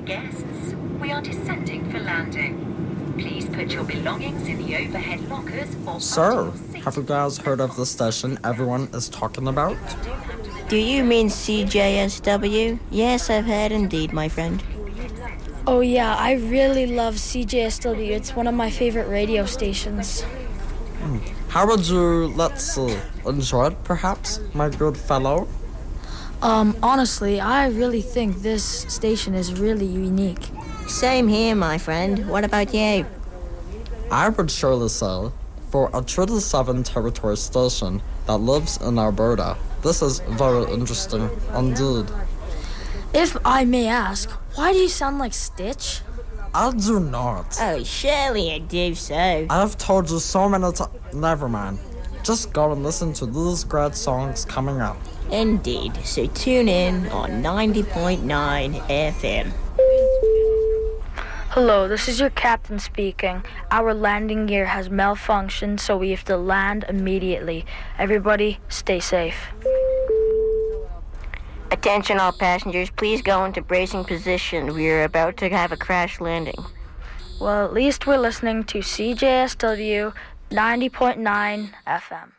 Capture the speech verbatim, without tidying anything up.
guests, we are descending for landing. Please put your belongings in the overhead lockers or Sir, have you guys heard of the station everyone is talking about? Do you mean C J S W? Yes, I've heard indeed, my friend. Oh yeah, I really love C J S W. It's one of my favorite radio stations. Hmm. How would you, let's see, enjoy it perhaps, my good fellow? Um, honestly, I really think this station is really unique. Same here, my friend. What about you? I would surely say, for a thirty-seven territory station that lives in Alberta, this is very interesting indeed. If I may ask, why do you sound like Stitch? I do not. Oh, surely I do so. I have told you so many times. Never mind. Just go and listen to these great songs coming up. Indeed. So tune in on ninety point nine F M. Hello, this is your captain speaking. Our landing gear has malfunctioned, so we have to land immediately. Everybody, stay safe. Attention all passengers, please go into bracing position. We are about to have a crash landing. Well, at least we're listening to C J S W ninety point nine F M.